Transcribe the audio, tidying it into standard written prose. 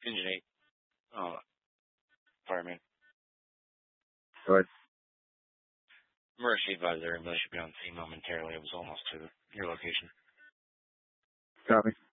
Engine 8. Oh, fireman. Go ahead. Emergency advisor, everybody should be on scene momentarily. It was almost to your location. Copy.